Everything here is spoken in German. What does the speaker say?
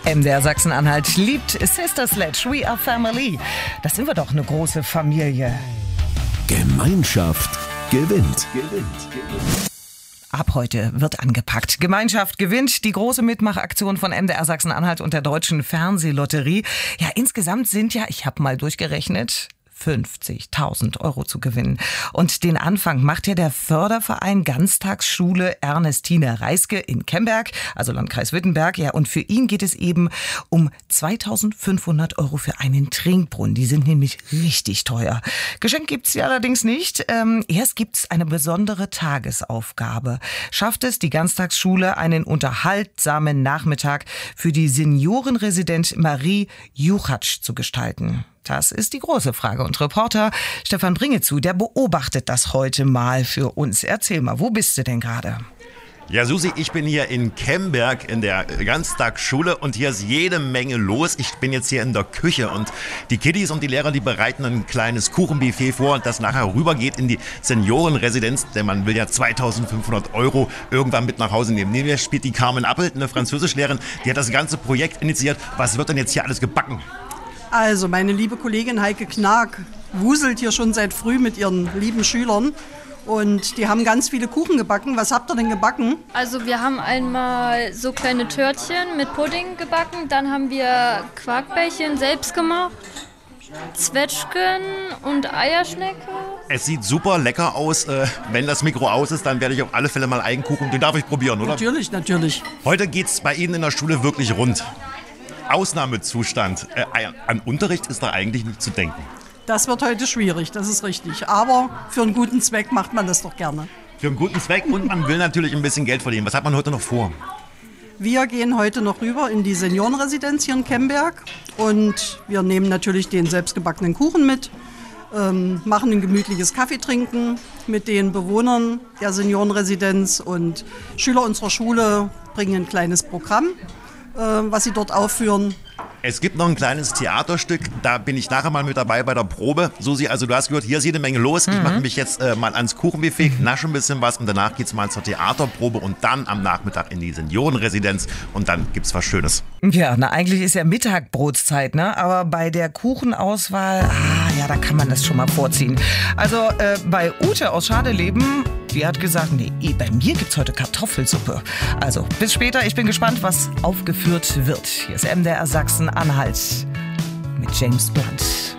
MDR Sachsen-Anhalt liebt Sister Sledge, We Are Family. Das sind wir doch, eine große Familie. Gemeinschaft gewinnt. Ab heute wird angepackt. Gemeinschaft gewinnt, die große Mitmachaktion von MDR Sachsen-Anhalt und der Deutschen Fernsehlotterie. Ja, insgesamt sind ich habe mal durchgerechnet, 50.000 Euro zu gewinnen. Und den Anfang macht der Förderverein Ganztagsschule Ernestine Reiske in Kemberg, also Landkreis Wittenberg. Ja, und für ihn geht es eben um 2.500 Euro für einen Trinkbrunnen. Die sind nämlich richtig teuer. Geschenk gibt's hier allerdings nicht. Erst gibt's eine besondere Tagesaufgabe. Schafft es die Ganztagsschule, einen unterhaltsamen Nachmittag für die Seniorenresident Marie Juchatsch zu gestalten? Das ist die große Frage. Und Reporter Stefan Bringezu, der beobachtet das heute mal für uns. Erzähl mal, wo bist du denn gerade? Ja, Susi, ich bin hier in Kemberg in der Ganztagsschule und hier ist jede Menge los. Ich bin jetzt hier in der Küche und die Kiddies und die Lehrer, die bereiten ein kleines Kuchenbuffet vor, das nachher rübergeht in die Seniorenresidenz, denn man will ja 2.500 Euro irgendwann mit nach Hause nehmen. Neben mir spielt die Carmen Appelt, eine Französischlehrerin, die hat das ganze Projekt initiiert. Was wird denn jetzt hier alles gebacken? Also meine liebe Kollegin Heike Knag wuselt hier schon seit früh mit ihren lieben Schülern und die haben ganz viele Kuchen gebacken. Was habt ihr denn gebacken? Also wir haben einmal so kleine Törtchen mit Pudding gebacken, dann haben wir Quarkbällchen selbst gemacht, Zwetschgen und Eierschnecke. Es sieht super lecker aus. Wenn das Mikro aus ist, dann werde ich auf alle Fälle mal Eigenkuchen. Den darf ich probieren, oder? Natürlich. Heute geht's bei Ihnen in der Schule wirklich rund. Ausnahmezustand. An Unterricht ist da eigentlich nicht zu denken. Das wird heute schwierig, das ist richtig. Aber für einen guten Zweck macht man das doch gerne. Für einen guten Zweck und man will natürlich ein bisschen Geld verdienen. Was hat man heute noch vor? Wir gehen heute noch rüber in die Seniorenresidenz hier in Kemberg und wir nehmen natürlich den selbstgebackenen Kuchen mit, machen ein gemütliches Kaffeetrinken mit den Bewohnern der Seniorenresidenz und Schüler unserer Schule bringen ein kleines Programm, was sie dort aufführen. Es gibt noch ein kleines Theaterstück, da bin ich nachher mal mit dabei bei der Probe. Susi, also du hast gehört, hier ist jede Menge los. Ich mache mich jetzt mal ans Kuchenbuffet, nasche ein bisschen was und danach geht's mal zur Theaterprobe und dann am Nachmittag in die Seniorenresidenz und dann gibt's was Schönes. Ja, eigentlich ist ja Mittagbrotzeit, ne? Aber bei der Kuchenauswahl, da kann man das schon mal vorziehen. Also bei Ute aus Schadeleben, die hat gesagt, nee, bei mir gibt's heute Kartoffelsuppe. Also bis später, ich bin gespannt, was aufgeführt wird. Hier ist MDR Sachsen-Anhalt mit James Blunt.